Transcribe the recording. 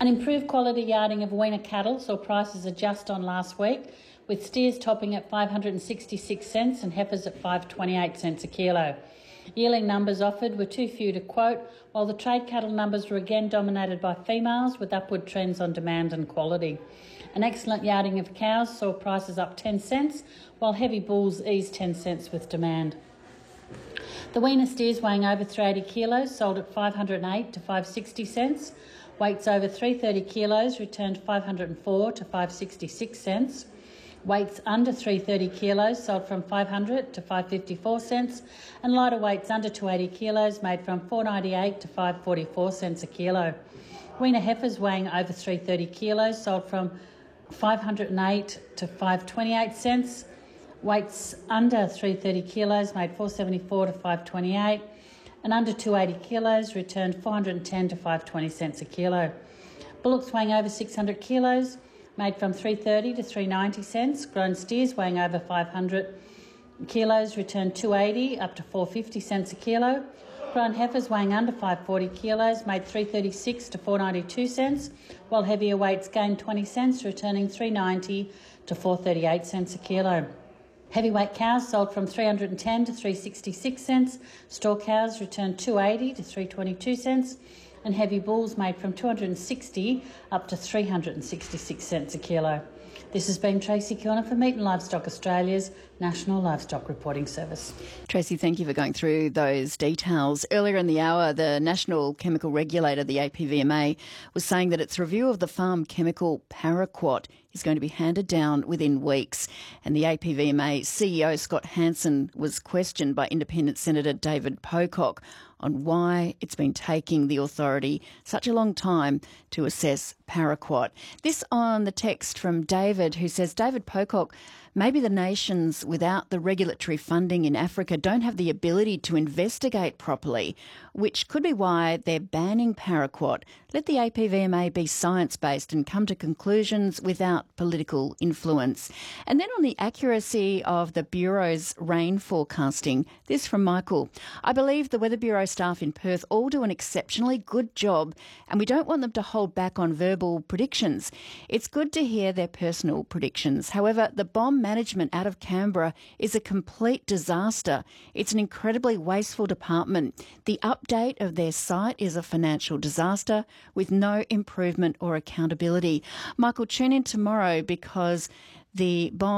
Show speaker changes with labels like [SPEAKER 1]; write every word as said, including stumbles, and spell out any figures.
[SPEAKER 1] An improved quality yarding of weaner cattle saw prices adjust on last week, with steers topping at five hundred sixty-six cents and heifers at five hundred twenty-eight cents a kilo. Yearling numbers offered were too few to quote, while the trade cattle numbers were again dominated by females, with upward trends on demand and quality. An excellent yarding of cows saw prices up ten cents, while heavy bulls eased ten cents with demand. The weaner steers weighing over three hundred eighty kilos sold at five hundred eight to five hundred sixty cents. Weights over three hundred thirty kilos returned five hundred four to five hundred sixty-six cents. Weights under three hundred thirty kilos sold from five hundred to five hundred fifty-four cents, and lighter weights under two hundred eighty kilos made from four hundred ninety-eight to five hundred forty-four cents a kilo. Weaner heifers weighing over three hundred thirty kilos sold from five hundred eight to five hundred twenty-eight cents. Weights under three hundred thirty kilos made four hundred seventy-four to five hundred twenty-eight, and under two hundred eighty kilos returned four hundred ten to five hundred twenty cents a kilo. Bullocks weighing over six hundred kilos made from three hundred thirty to three hundred ninety cents. Grown steers weighing over five hundred kilos returned two hundred eighty up to four hundred fifty cents a kilo. Grown heifers weighing under five hundred forty kilos made three hundred thirty-six to four hundred ninety-two cents, while heavier weights gained twenty cents, returning three hundred ninety to four hundred thirty-eight cents a kilo. Heavyweight cows sold from three hundred ten to three hundred sixty-six cents. Store cows returned two hundred eighty to three hundred twenty-two cents, and heavy bulls made from two hundred sixty up to three hundred sixty-six cents a kilo. This has been Tracy Kilner for Meat and Livestock Australia's National Livestock Reporting Service.
[SPEAKER 2] Tracy, thank you for going through those details. Earlier in the hour, the National Chemical Regulator, the A P V M A, was saying that its review of the farm chemical Paraquat is going to be handed down within weeks. And the A P V M A C E O, Scott Hansen, was questioned by Independent Senator David Pocock on why it's been taking the authority such a long time to assess Paraquat. This on the text from David, who says, David Pocock, maybe the nations without the regulatory funding in Africa don't have the ability to investigate properly, which could be why they're banning Paraquat. Let the A P V M A be science-based and come to conclusions without political influence. And then on the accuracy of the Bureau's rain forecasting, this from Michael. I believe the Weather Bureau staff in Perth all do an exceptionally good job, and we don't want them to hold back on verbal predictions. It's good to hear their personal predictions. However, the bomb management out of Canberra is a complete disaster. It's an incredibly wasteful department. The update of their site is a financial disaster with no improvement or accountability. Michael, tune in tomorrow because the bomb